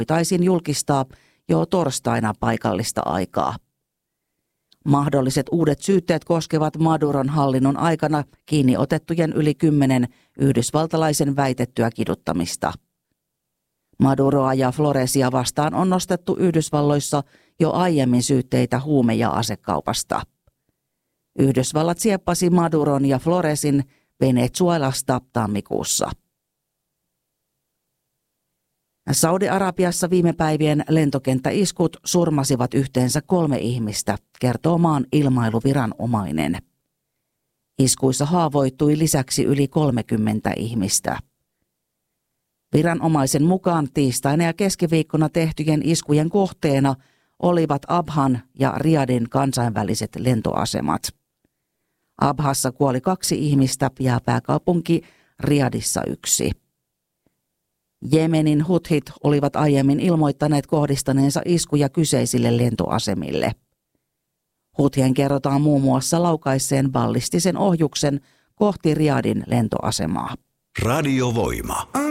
voitaisiin julkistaa jo torstaina paikallista aikaa. Mahdolliset uudet syytteet koskevat Maduron hallinnon aikana kiinni otettujen yli 10 yhdysvaltalaisen väitettyä kiduttamista. Maduroa ja Floresia vastaan on nostettu Yhdysvalloissa jo aiemmin syytteitä huume- ja asekaupasta. Yhdysvallat sieppasi Maduron ja Floresin Venezuelasta tammikuussa. Saudi-Arabiassa viime päivien lentokenttäiskut surmasivat yhteensä 3 ihmistä, kertoo maan ilmailuviranomainen. Iskuissa haavoittui lisäksi yli 30 ihmistä. Viranomaisen mukaan tiistaina ja keskiviikkona tehtyjen iskujen kohteena olivat Abhan ja Riyadhin kansainväliset lentoasemat. Abhassa kuoli 2 ihmistä ja pääkaupunki Riyadhissa 1. Jemenin Huthit olivat aiemmin ilmoittaneet kohdistaneensa iskuja kyseisille lentoasemille. Huthien kerrotaan muun muassa laukaisseen ballistisen ohjuksen kohti Riyadhin lentoasemaa. Radiovoima.